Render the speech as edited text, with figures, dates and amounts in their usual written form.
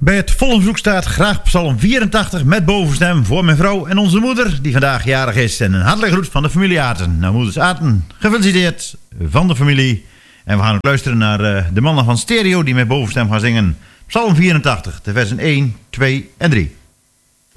Bij het volle verzoek staat graag Psalm 84 met bovenstem voor mijn vrouw en onze moeder, die vandaag jarig is. En een hartelijke groet van de familie Aten. Nou, moeders Aten, gefeliciteerd van de familie. En we gaan ook luisteren naar de mannen van Stereo, die met bovenstem gaan zingen. Psalm 84, de versen 1, 2 en 3.